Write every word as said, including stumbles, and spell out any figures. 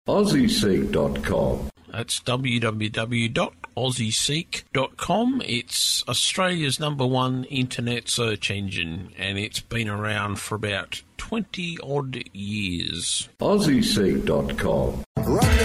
Aussie Seek dot com. That's w w w dot aussie seek dot com. It's Australia's number one internet search engine, and it's been around for about twenty odd years. Aussie Seek dot com. Run